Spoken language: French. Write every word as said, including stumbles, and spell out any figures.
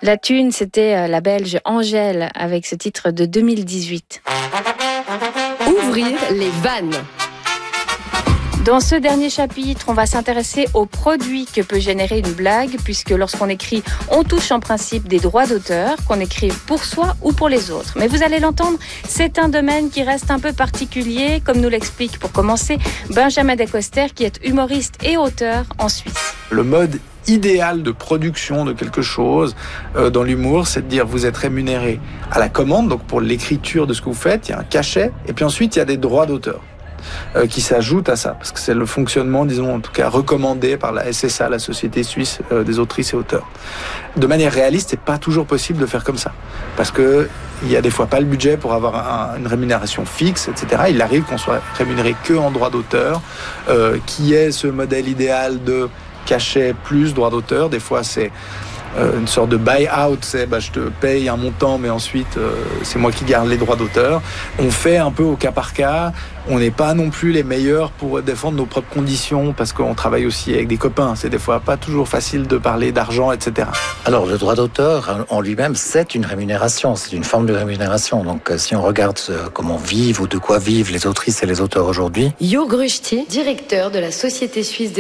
La thune, c'était la Belge Angèle avec ce titre de deux mille dix-huit. Ouvrir les vannes. Dans ce dernier chapitre, on va s'intéresser aux produits que peut générer une blague, puisque lorsqu'on écrit, on touche en principe des droits d'auteur, qu'on écrive pour soi ou pour les autres. Mais vous allez l'entendre, c'est un domaine qui reste un peu particulier, comme nous l'explique pour commencer Benjamin Decoster, qui est humoriste et auteur en Suisse. Le mode idéal de production de quelque chose euh, dans l'humour, c'est de dire vous êtes rémunéré à la commande, donc pour l'écriture de ce que vous faites, il y a un cachet, et puis ensuite il y a des droits d'auteur. Euh, qui s'ajoute à ça, parce que c'est le fonctionnement, disons, en tout cas recommandé par la S S A, la Société Suisse euh, des autrices et auteurs. De manière réaliste, c'est pas toujours possible de faire comme ça, parce que il y a des fois pas le budget pour avoir un, une rémunération fixe, et cetera. Il arrive qu'on soit rémunéré que en droit d'auteur, euh, qui est ce modèle idéal de cachet plus droit d'auteur. Des fois, c'est Euh, une sorte de buy-out, c'est bah, je te paye un montant, mais ensuite euh, c'est moi qui garde les droits d'auteur. On fait un peu au cas par cas. On n'est pas non plus les meilleurs pour défendre nos propres conditions, parce qu'on travaille aussi avec des copains. C'est des fois pas toujours facile de parler d'argent, et cetera. Alors le droit d'auteur en lui-même, c'est une rémunération, c'est une forme de rémunération. Donc si on regarde comment vivent ou de quoi vivent les autrices et les auteurs aujourd'hui. Jo Gruchti, directeur de la Société Suisse